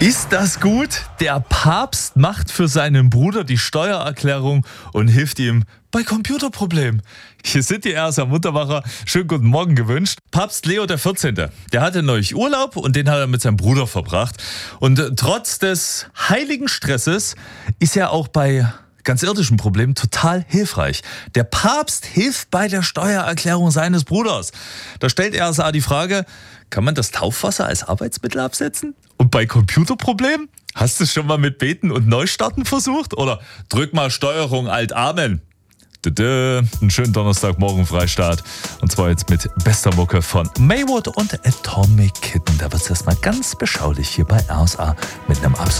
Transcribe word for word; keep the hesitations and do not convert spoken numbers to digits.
Ist das gut? Der Papst macht für seinen Bruder die Steuererklärung und hilft ihm bei Computerproblemen. Hier sind die R S A Muntermacher. Schönen guten Morgen gewünscht. Papst Leo der vierzehnte. Der hatte neulich Urlaub und den hat er mit seinem Bruder verbracht. Und trotz des heiligen Stresses ist er auch bei ganz irdischen Problemen total hilfreich. Der Papst hilft bei der Steuererklärung seines Bruders. Da stellt R S A die Frage, kann man das Taufwasser als Arbeitsmittel absetzen? Und bei Computerproblemen? Hast du es schon mal mit Beten und Neustarten versucht? Oder drück mal Steuerung Alt Amen. Dö, einen schönen Donnerstagmorgen Freistaat. Und zwar jetzt mit bester Mucke von Maywood und Atomic Kitten. Da wird es erstmal ganz beschaulich hier bei R S A mit einem absoluten